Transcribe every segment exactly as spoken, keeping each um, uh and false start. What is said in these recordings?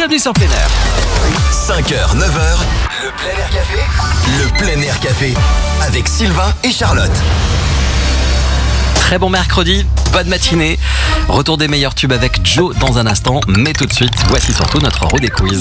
bienvenue sur Plein Air. cinq heures, neuf heures, le Plein Air Café, le Plein Air Café, avec Sylvain et Charlotte. Très bon mercredi, bonne matinée. Retour des meilleurs tubes avec Joe dans un instant. Mais tout de suite, voici surtout notre Euro des quiz.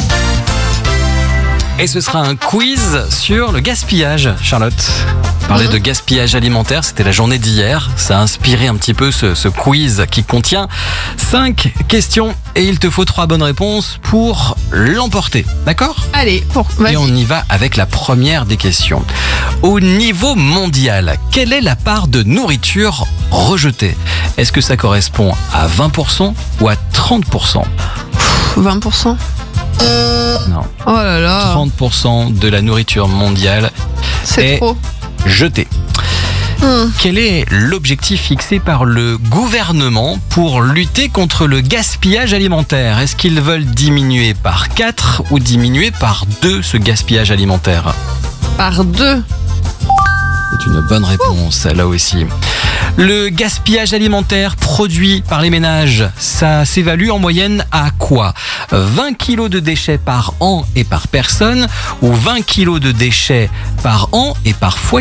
Et ce sera un quiz sur le gaspillage, Charlotte. Parler de gaspillage alimentaire, c'était la journée d'hier. Ça a inspiré un petit peu ce, ce quiz qui contient cinq questions et il te faut trois bonnes réponses pour l'emporter. D'accord ? Allez, pour, vas-y. Et on y va avec la première des questions. Au niveau mondial, quelle est la part de nourriture rejetée ? Est-ce que ça correspond à vingt pour cent ou à trente pour cent ? vingt pour cent. Non. Oh là là. trente pour cent de la nourriture mondiale C'est est trop. jetée. Hmm. Quel est l'objectif fixé par le gouvernement pour lutter contre le gaspillage alimentaire ? Est-ce qu'ils veulent diminuer par quatre ou diminuer par deux ce gaspillage alimentaire ? Par deux. C'est une bonne réponse, là aussi. Le gaspillage alimentaire produit par les ménages, ça s'évalue en moyenne à quoi ? vingt kilos de déchets par an et par personne ou vingt kilos de déchets par an et par foyer ?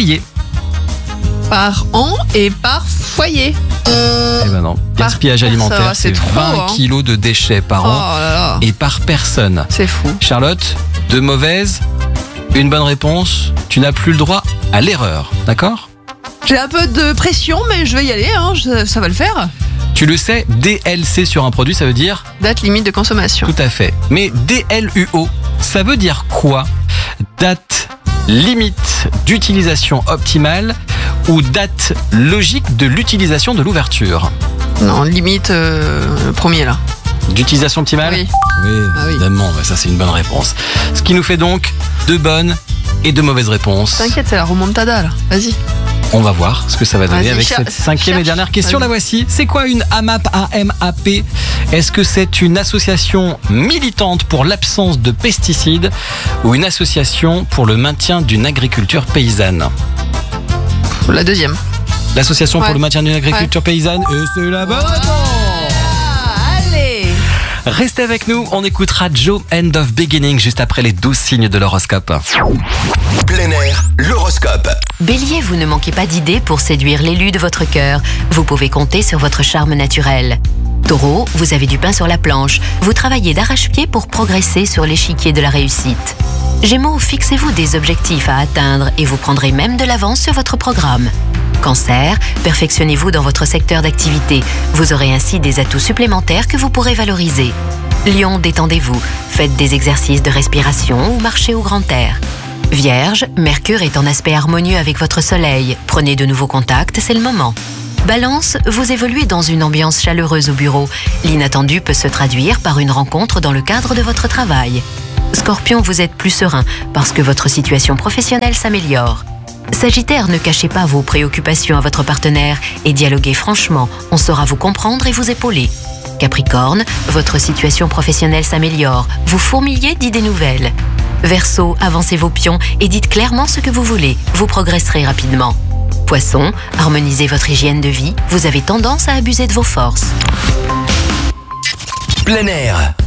Par an et par foyer. Eh ben non, Par gaspillage personne, alimentaire, c'est c'est trop, vingt hein. kilos de déchets par Oh an là là. et par personne. C'est fou. Charlotte, deux mauvaises, une bonne réponse, tu n'as plus le droit à l'erreur, d'accord ? J'ai un peu de pression, mais je vais y aller, hein. je- ça va le faire. Tu le sais, D L C sur un produit, ça veut dire Date limite de consommation. tout à fait. Mais D L U O, ça veut dire quoi ? Date limite d'utilisation optimale ou date logique de l'utilisation de l'ouverture ? Non, limite euh, le premier là. D'utilisation optimale ? Oui. Oui, Ah oui. évidemment, bah ça c'est une bonne réponse. Ce qui nous fait donc deux bonnes et deux mauvaises réponses. T'inquiète, c'est la remontada là. Vas-y. On va voir ce que ça va donner Vas-y, avec cher- cette cinquième et cherche. dernière question. Vas-y. La voici. C'est quoi une A M A P A M A P ? Est-ce que c'est une association militante pour l'absence de pesticides ou une association pour le maintien d'une agriculture paysanne ? La deuxième. L'association pour Ouais. le maintien d'une agriculture paysanne, et c'est la bonne réponse. Ah, allez. Restez avec nous, on écoutera Joe End of Beginning juste après les douze signes de l'horoscope. Plein Air, l'horoscope. Bélier, vous ne manquez pas d'idées pour séduire l'élu de votre cœur. Vous pouvez compter sur votre charme naturel. Taureau, vous avez du pain sur la planche. Vous travaillez d'arrache-pied pour progresser sur l'échiquier de la réussite. Gémeaux, fixez-vous des objectifs à atteindre et vous prendrez même de l'avance sur votre programme. Cancer, perfectionnez-vous dans votre secteur d'activité. Vous aurez ainsi des atouts supplémentaires que vous pourrez valoriser. Lion, détendez-vous. Faites des exercices de respiration ou marchez au grand air. Vierge, Mercure est en aspect harmonieux avec votre soleil. Prenez de nouveaux contacts, c'est le moment. Balance, vous évoluez dans une ambiance chaleureuse au bureau. L'inattendu peut se traduire par une rencontre dans le cadre de votre travail. Scorpion, vous êtes plus serein parce que votre situation professionnelle s'améliore. Sagittaire, ne cachez pas vos préoccupations à votre partenaire et dialoguez franchement, on saura vous comprendre et vous épauler. Capricorne, votre situation professionnelle s'améliore, vous fourmillez d'idées nouvelles. Verseau, avancez vos pions et dites clairement ce que vous voulez, vous progresserez rapidement. Poisson, harmonisez votre hygiène de vie, vous avez tendance à abuser de vos forces. Plein Air,